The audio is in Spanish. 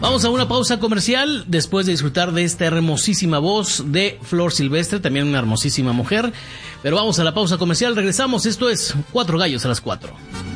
Vamos a una pausa comercial después de disfrutar de esta hermosísima voz de Flor Silvestre, también una hermosísima mujer. Pero vamos a la pausa comercial, regresamos. Esto es Cuatro Gallos a las 4.